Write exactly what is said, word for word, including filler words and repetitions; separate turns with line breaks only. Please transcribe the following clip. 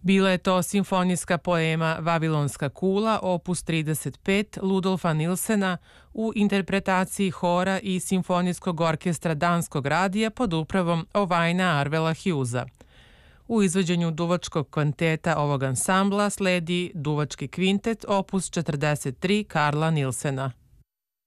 Bila je to simfonijska poema Vavilonska kula, opus trideset pet Ludolfa Nilsena u interpretaciji hora i simfonijskog orkestra Danskog radija pod upravom Ovajna Arvela Hughesa. U izvođenju duvačkog kvanteta ovog ansambla sledi duvački kvintet opus četrdeset tri Karla Nilsena.